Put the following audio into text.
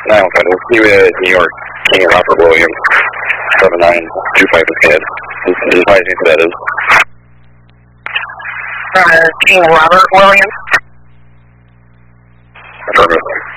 He was New York, King Robert Williams, 7925 ahead. As high as that is. King Robert Williams. Affirmative.